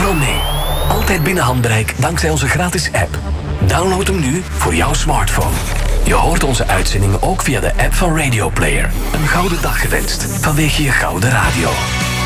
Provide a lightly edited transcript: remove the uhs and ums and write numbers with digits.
overal mee. Altijd binnen handbereik dankzij onze gratis app. Download hem nu voor jouw smartphone. Je hoort onze uitzendingen ook via de app van Radio Player. Een gouden dag gewenst vanwege je gouden radio.